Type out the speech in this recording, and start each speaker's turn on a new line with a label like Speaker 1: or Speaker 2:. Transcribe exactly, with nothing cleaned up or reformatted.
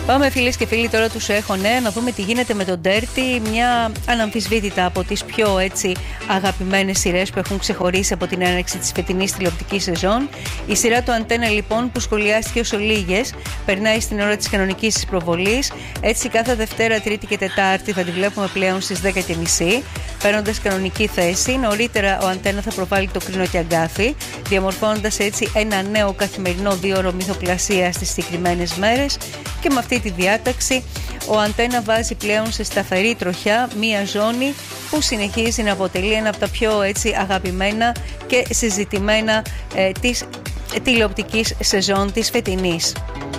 Speaker 1: Πάμε φίλες και φίλοι τώρα τους έχω νέα να δούμε τι γίνεται με τον Dirty, μια αναμφισβήτητα από τις πιο έτσι αγαπημένες σειρές που έχουν ξεχωρίσει από την έναρξη της φετινής τηλεοπτικής σεζόν. Η σειρά του Αντένα λοιπόν που σχολιάστηκε ως ολίγες περνάει στην ώρα της κανονικής της προβολής. Έτσι κάθε Δευτέρα, Τρίτη και Τετάρτη θα τη βλέπουμε πλέον στις δέκα και μισή, παίρνοντας κανονική θέση. Νωρίτερα ο Αντένα θα προβάλλει το Κρίνο και Αγκάθι, διαμορφώνοντας έτσι ένα νέο καθημερινό δίωρο μυθοπλασία στις συγκεκριμένες μέρες. Και με αυτή τη διάταξη ο Αντένα βάζει πλέον σε σταθερή τροχιά μία ζώνη που συνεχίζει να αποτελεί ένα από τα πιο έτσι αγαπημένα και συζητημένα ε, της τηλεοπτικής σεζόν της φετινής.